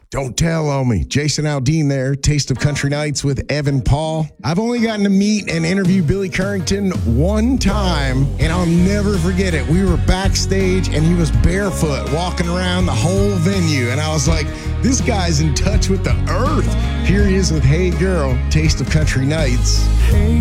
Don't tell on me. Jason Aldean there, Taste of Country Nights with Evan Paul. I've only gotten to meet and interview Billy Currington one time, and I'll never forget it. We were backstage, and he was barefoot walking around the whole venue, and I was like, this guy's in touch with the earth. Here he is with Hey Girl, Taste of Country Nights. Hey